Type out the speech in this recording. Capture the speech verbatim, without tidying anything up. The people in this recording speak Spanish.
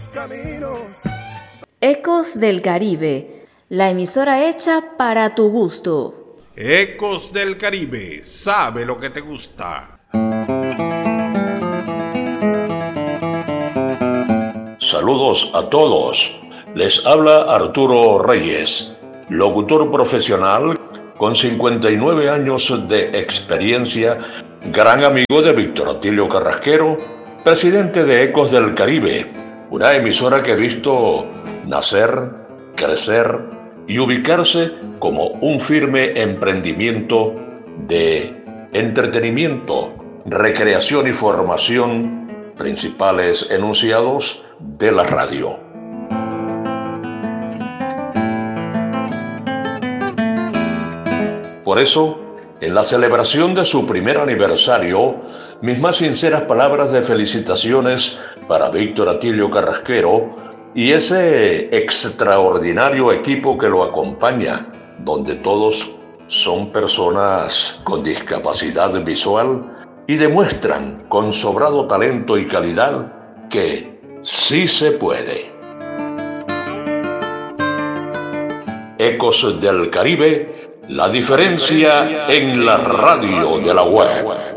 Caminos. Ecos del Caribe, la emisora hecha para tu gusto. Ecos del Caribe, sabe lo que te gusta. Saludos a todos. Les habla Arturo Reyes, locutor profesional con cincuenta y nueve años de experiencia, gran amigo de Víctor Atilio Carrasquero, presidente de Ecos del Caribe, una emisora que he visto nacer, crecer y ubicarse como un firme emprendimiento de entretenimiento, recreación y formación, principales enunciados de la radio. Por eso, en la celebración de su primer aniversario, mis más sinceras palabras de felicitaciones para Víctor Atilio Carrasquero y ese extraordinario equipo que lo acompaña, donde todos son personas con discapacidad visual y demuestran con sobrado talento y calidad que sí se puede. Ecos del Caribe, la diferencia en la radio de la web.